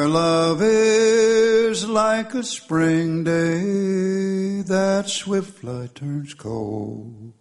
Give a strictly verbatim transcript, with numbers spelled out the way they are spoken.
Our love is like a spring day that swift fly turns cold.